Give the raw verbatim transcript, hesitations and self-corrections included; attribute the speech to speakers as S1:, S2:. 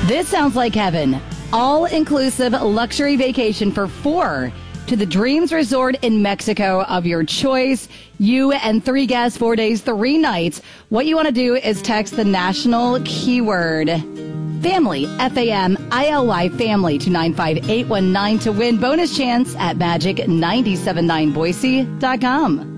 S1: This sounds like heaven. All-inclusive luxury vacation for four to the Dreams Resort in Mexico of your choice. You and three guests, four days, three nights. What you want to do is text the national keyword family, F A M I L Y, family, to nine five eight one nine to win bonus chance at magic nine seven nine boise dot com.